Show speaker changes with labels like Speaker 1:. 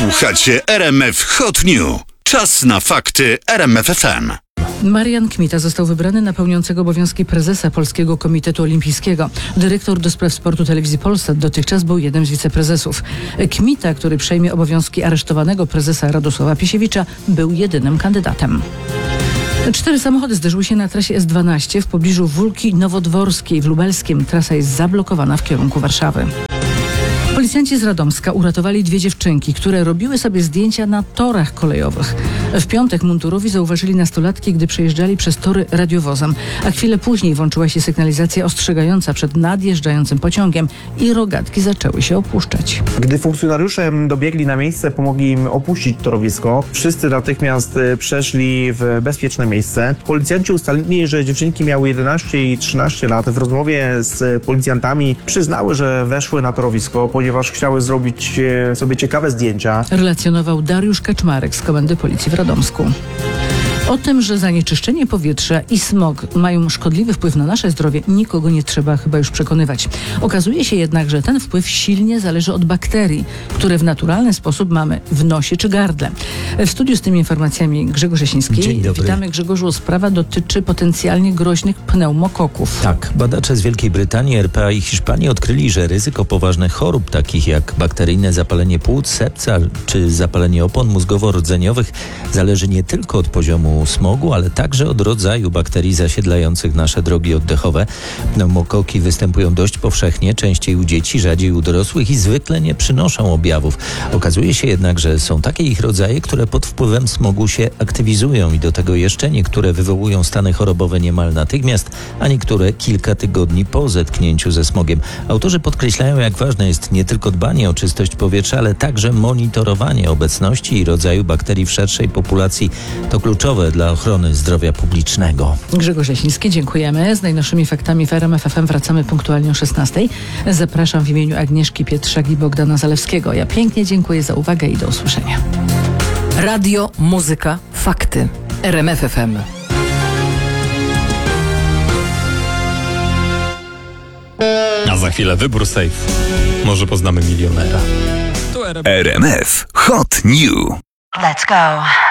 Speaker 1: Słuchacie RMF Hot New. Czas na fakty RMF FM.
Speaker 2: Marian Kmita został wybrany na pełniącego obowiązki prezesa Polskiego Komitetu Olimpijskiego. Dyrektor do spraw sportu Telewizji Polsat dotychczas był jednym z wiceprezesów. Kmita, który przejmie obowiązki aresztowanego prezesa Radosława Piesiewicza, był jedynym kandydatem. 4 samochody zderzyły się na trasie S12 w pobliżu Wólki Nowodworskiej w Lubelskiem. Trasa jest zablokowana w kierunku Warszawy. Policjanci z Radomska uratowali 2 dziewczynki, które robiły sobie zdjęcia na torach kolejowych. W piątek mundurowi zauważyli nastolatki, gdy przejeżdżali przez tory radiowozem, a chwilę później włączyła się sygnalizacja ostrzegająca przed nadjeżdżającym pociągiem i rogatki zaczęły się opuszczać.
Speaker 3: Gdy funkcjonariusze dobiegli na miejsce, pomogli im opuścić torowisko. Wszyscy natychmiast przeszli w bezpieczne miejsce. Policjanci ustalili, że dziewczynki miały 11 i 13 lat. W rozmowie z policjantami przyznały, że weszły na torowisko, ponieważ chciały zrobić sobie ciekawe zdjęcia.
Speaker 2: Relacjonował Dariusz Kaczmarek z Komendy Policji w Radomsku. O tym, że zanieczyszczenie powietrza i smog mają szkodliwy wpływ na nasze zdrowie, nikogo nie trzeba chyba już przekonywać. Okazuje się jednak, że ten wpływ silnie zależy od bakterii, które w naturalny sposób mamy w nosie czy gardle. W studiu z tymi informacjami Grzegorz Jasiński.
Speaker 4: Dzień dobry.
Speaker 2: Witamy, Grzegorzu. Sprawa dotyczy potencjalnie groźnych pneumokoków.
Speaker 4: Tak, badacze z Wielkiej Brytanii, RPA i Hiszpanii odkryli, że ryzyko poważnych chorób, takich jak bakteryjne zapalenie płuc, serca czy zapalenie opon mózgowo-rdzeniowych, zależy nie tylko od poziomu smogu, ale także od rodzaju bakterii zasiedlających nasze drogi oddechowe. Pneumokoki występują dość powszechnie, częściej u dzieci, rzadziej u dorosłych i zwykle nie przynoszą objawów. Okazuje się jednak, że są takie ich rodzaje, które pod wpływem smogu się aktywizują i do tego jeszcze niektóre wywołują stany chorobowe niemal natychmiast, a niektóre kilka tygodni po zetknięciu ze smogiem. Autorzy podkreślają, jak ważne jest nie tylko dbanie o czystość powietrza, ale także monitorowanie obecności i rodzaju bakterii w szerszej populacji. To kluczowe dla ochrony zdrowia publicznego.
Speaker 2: Grzegorz Jasiński, dziękujemy. Z najnowszymi faktami w RMF FM wracamy punktualnie o 16:00. Zapraszam w imieniu Agnieszki Pietrzak i Bogdana Zalewskiego. Ja pięknie dziękuję za uwagę i do usłyszenia.
Speaker 5: Radio, muzyka, fakty. RMF FM.
Speaker 6: A za chwilę wybór safe. Może poznamy milionera.
Speaker 1: RMF Hot New.
Speaker 7: Let's go.